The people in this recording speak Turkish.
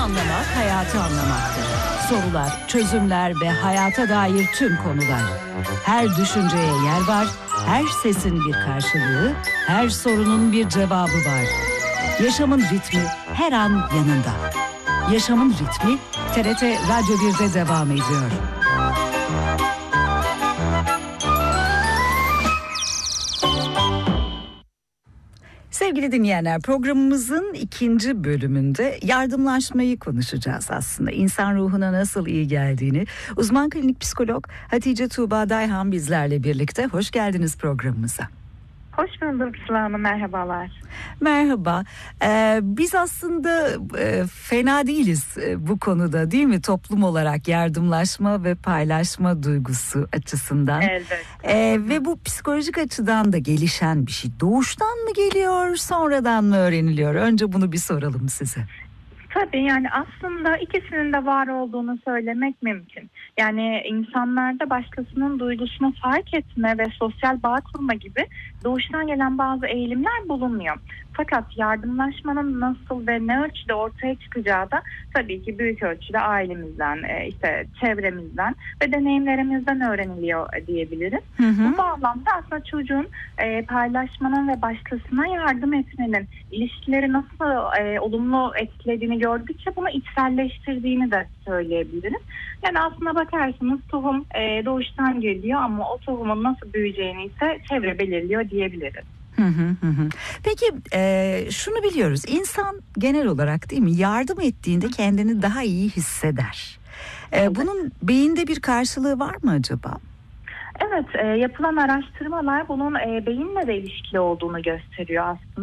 anlamak, hayatı anlamaktır. Sorular, çözümler ve hayata dair tüm konular. Her düşünceye yer var, her sesin bir karşılığı, her sorunun bir cevabı var. Yaşamın ritmi her an yanında. Yaşamın ritmi TRT Radyo 1'de devam ediyor. Sevgili dinleyenler, programımızın ikinci bölümünde yardımlaşmayı konuşacağız aslında. İnsan ruhuna nasıl iyi geldiğini. Uzman klinik psikolog Hatice Tuğba Dayhan bizlerle birlikte. Hoş geldiniz programımıza. Hoş bulduk Sıla Hanım, merhabalar. Merhaba. Biz aslında fena değiliz bu konuda, değil mi? Toplum olarak yardımlaşma ve paylaşma duygusu açısından. Evet. Ve bu psikolojik açıdan da gelişen bir şey. Doğuştan mı geliyor, sonradan mı öğreniliyor? Önce bunu bir soralım size. Tabii yani aslında ikisinin de var olduğunu söylemek mümkün. Yani insanlarda başkasının duygusunu fark etme ve sosyal bağ kurma gibi doğuştan gelen bazı eğilimler bulunuyor. Fakat yardımlaşmanın nasıl ve ne ölçüde ortaya çıkacağı da tabii ki büyük ölçüde ailemizden, işte çevremizden ve deneyimlerimizden öğreniliyor diyebiliriz. Bu bağlamda aslında çocuğun paylaşmanın ve başkasına yardım etmenin ilişkileri nasıl olumlu etkilediğini gördükçe bunu içselleştirdiğini de söyleyebiliriz. Yani aslına bakarsanız tohum doğuştan geliyor ama o tohumun nasıl büyüyeceğini ise çevre belirliyor diyebiliriz. Peki şunu biliyoruz, insan genel olarak, değil mi, yardım ettiğinde kendini daha iyi hisseder. Bunun beyinde bir karşılığı var mı acaba? Evet, yapılan araştırmalar bunun beyinle de ilişkili olduğunu gösteriyor aslında.